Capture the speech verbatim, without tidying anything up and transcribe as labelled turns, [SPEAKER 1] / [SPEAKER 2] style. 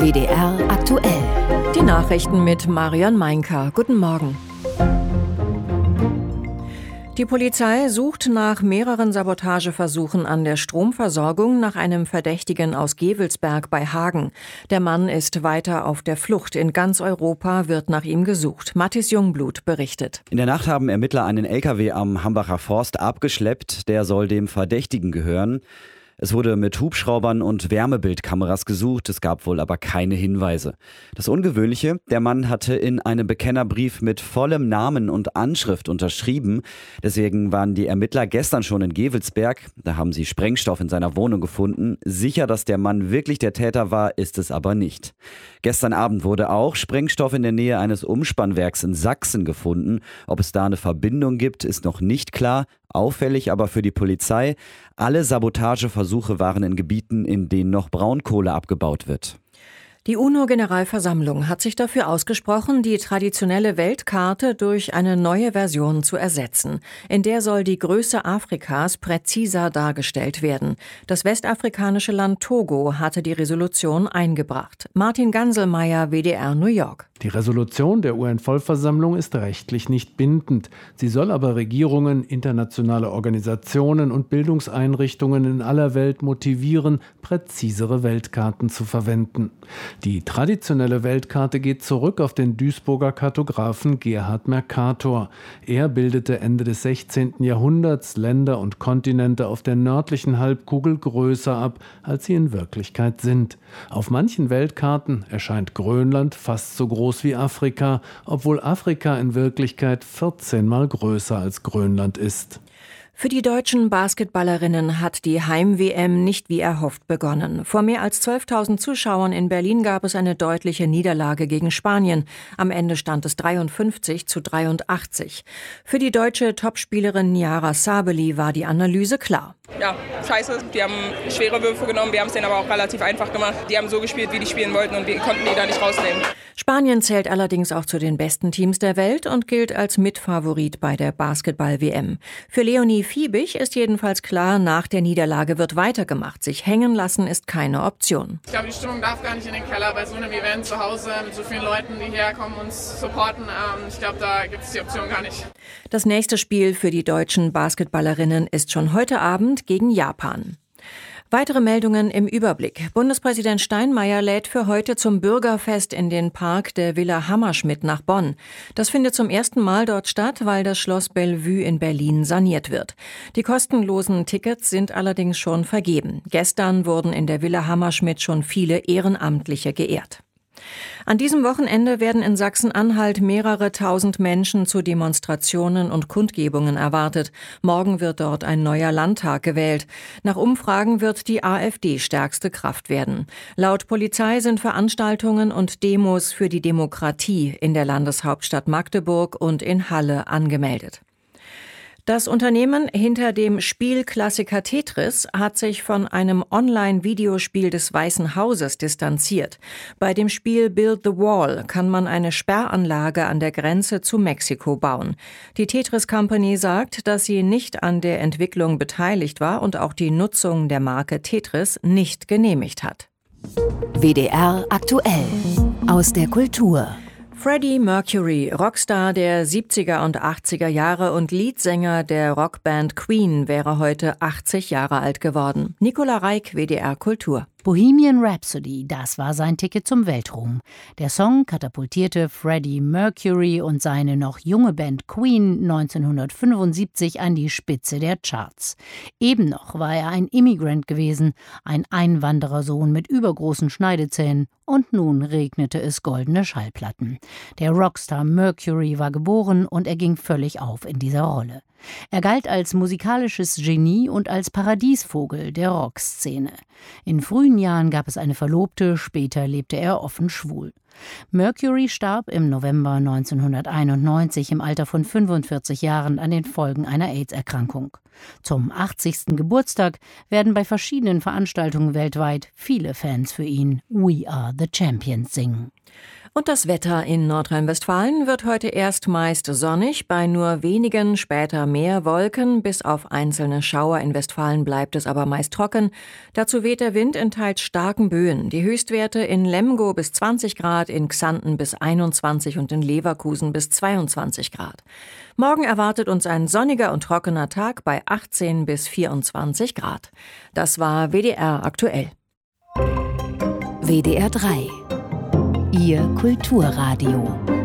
[SPEAKER 1] W D R aktuell.
[SPEAKER 2] Die Nachrichten mit Marion Meinker. Guten Morgen. Die Polizei sucht nach mehreren Sabotageversuchen an der Stromversorgung nach einem Verdächtigen aus Gevelsberg bei Hagen. Der Mann ist weiter auf der Flucht. In ganz Europa wird nach ihm gesucht. Mathis Jungblut berichtet.
[SPEAKER 3] In der Nacht haben Ermittler einen L K W am Hambacher Forst abgeschleppt. Der soll dem Verdächtigen gehören. Es wurde mit Hubschraubern und Wärmebildkameras gesucht, es gab wohl aber keine Hinweise. Das Ungewöhnliche, der Mann hatte in einem Bekennerbrief mit vollem Namen und Anschrift unterschrieben. Deswegen waren die Ermittler gestern schon in Gevelsberg. Da haben sie Sprengstoff in seiner Wohnung gefunden. Sicher, dass der Mann wirklich der Täter war, ist es aber nicht. Gestern Abend wurde auch Sprengstoff in der Nähe eines Umspannwerks in Sachsen gefunden. Ob es da eine Verbindung gibt, ist noch nicht klar. Auffällig aber für die Polizei, alle Sabotageversuche waren in Gebieten, in denen noch Braunkohle abgebaut wird.
[SPEAKER 2] Die UNO-Generalversammlung hat sich dafür ausgesprochen, die traditionelle Weltkarte durch eine neue Version zu ersetzen. In der soll die Größe Afrikas präziser dargestellt werden. Das westafrikanische Land Togo hatte die Resolution eingebracht. Martin Ganselmeier, W D R New York.
[SPEAKER 4] Die Resolution der U N-Vollversammlung ist rechtlich nicht bindend. Sie soll aber Regierungen, internationale Organisationen und Bildungseinrichtungen in aller Welt motivieren, präzisere Weltkarten zu verwenden. Die traditionelle Weltkarte geht zurück auf den Duisburger Kartografen Gerhard Mercator. Er bildete Ende des sechzehnten Jahrhunderts Länder und Kontinente auf der nördlichen Halbkugel größer ab, als sie in Wirklichkeit sind. Auf manchen Weltkarten erscheint Grönland fast so groß wie Afrika, obwohl Afrika in Wirklichkeit vierzehn Mal größer als Grönland ist.
[SPEAKER 2] Für die deutschen Basketballerinnen hat die Heim-W M nicht wie erhofft begonnen. Vor mehr als zwölftausend Zuschauern in Berlin gab es eine deutliche Niederlage gegen Spanien. Am Ende stand es dreiundfünfzig zu dreiundachtzig. Für die deutsche Topspielerin Niara Sabeli war die Analyse klar.
[SPEAKER 5] Ja, scheiße. Die haben schwere Würfe genommen, wir haben es denen aber auch relativ einfach gemacht. Die haben so gespielt, wie die spielen wollten und wir konnten die da nicht rausnehmen.
[SPEAKER 2] Spanien zählt allerdings auch zu den besten Teams der Welt und gilt als Mitfavorit bei der Basketball-W M. Für Leonie Fiebig ist jedenfalls klar, nach der Niederlage wird weitergemacht. Sich hängen lassen ist keine Option.
[SPEAKER 6] Ich glaube, die Stimmung darf gar nicht in den Keller bei so einem Event zu Hause mit so vielen Leuten, die herkommen und uns supporten. Ich glaube, da gibt es die Option gar nicht.
[SPEAKER 2] Das nächste Spiel für die deutschen Basketballerinnen ist schon heute Abend gegen Japan. Weitere Meldungen im Überblick. Bundespräsident Steinmeier lädt für heute zum Bürgerfest in den Park der Villa Hammerschmidt nach Bonn. Das findet zum ersten Mal dort statt, weil das Schloss Bellevue in Berlin saniert wird. Die kostenlosen Tickets sind allerdings schon vergeben. Gestern wurden in der Villa Hammerschmidt schon viele Ehrenamtliche geehrt. An diesem Wochenende werden in Sachsen-Anhalt mehrere tausend Menschen zu Demonstrationen und Kundgebungen erwartet. Morgen wird dort ein neuer Landtag gewählt. Nach Umfragen wird die AfD stärkste Kraft werden. Laut Polizei sind Veranstaltungen und Demos für die Demokratie in der Landeshauptstadt Magdeburg und in Halle angemeldet. Das Unternehmen hinter dem Spielklassiker Tetris hat sich von einem Online-Videospiel des Weißen Hauses distanziert. Bei dem Spiel Build the Wall kann man eine Sperranlage an der Grenze zu Mexiko bauen. Die Tetris Company sagt, dass sie nicht an der Entwicklung beteiligt war und auch die Nutzung der Marke Tetris nicht genehmigt hat.
[SPEAKER 1] W D R aktuell. Aus der Kultur.
[SPEAKER 2] Freddie Mercury, Rockstar der siebziger und achtziger Jahre und Leadsänger der Rockband Queen, wäre heute achtzig Jahre alt geworden. Nicola Reik, W D R Kultur.
[SPEAKER 7] Bohemian Rhapsody, das war sein Ticket zum Weltruhm. Der Song katapultierte Freddie Mercury und seine noch junge Band Queen neunzehnhundertfünfundsiebzig an die Spitze der Charts. Eben noch war er ein Immigrant gewesen, ein Einwanderersohn mit übergroßen Schneidezähnen, und nun regnete es goldene Schallplatten. Der Rockstar Mercury war geboren und er ging völlig auf in dieser Rolle. Er galt als musikalisches Genie und als Paradiesvogel der Rockszene. In frühen Jahren gab es eine Verlobte, später lebte er offen schwul. Mercury starb im November neunzehnhunderteinundneunzig im Alter von fünfundvierzig Jahren an den Folgen einer AIDS-Erkrankung. Zum achtzigsten Geburtstag werden bei verschiedenen Veranstaltungen weltweit viele Fans für ihn We Are the Champions singen.
[SPEAKER 2] Und das Wetter in Nordrhein-Westfalen wird heute erst meist sonnig, bei nur wenigen, später mehr Wolken. Bis auf einzelne Schauer in Westfalen bleibt es aber meist trocken. Dazu weht der Wind in teils starken Böen. Die Höchstwerte in Lemgo bis zwanzig Grad, in Xanten bis einundzwanzig und in Leverkusen bis zweiundzwanzig Grad. Morgen erwartet uns ein sonniger und trockener Tag bei achtzehn bis vierundzwanzig Grad. Das war W D R aktuell.
[SPEAKER 1] W D R drei. Ihr Kulturradio.